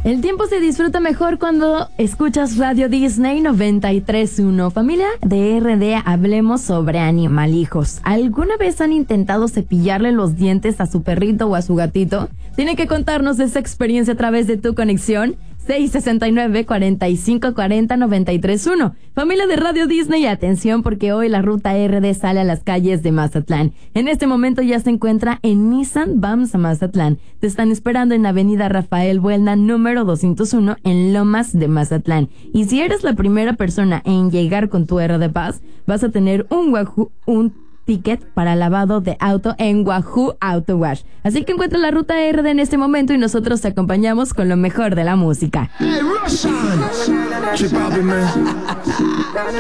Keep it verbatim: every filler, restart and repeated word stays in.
El tiempo se disfruta mejor cuando escuchas Radio Disney noventa y tres punto uno. Familia de R D, hablemos sobre animalijos. ¿Alguna vez han intentado cepillarle los dientes a su perrito o a su gatito? Tiene que contarnos esa experiencia a través de tu conexión seis sesenta y nueve, cuarenta y cinco cuarenta, noventa y tres punto uno. Familia de Radio Disney, atención porque hoy la ruta R D sale a las calles de Mazatlán. En este momento ya se encuentra en Nissan Vamos a Mazatlán. Te están esperando en Avenida Rafael Buelna, número doscientos uno, en Lomas de Mazatlán. Y si eres la primera persona en llegar con tu R D Pass, vas a tener un Wahoo, un ticket para lavado de auto en Wahoo Auto Wash. Así que encuentra la ruta R D en este momento y nosotros te acompañamos con lo mejor de la música. Hey,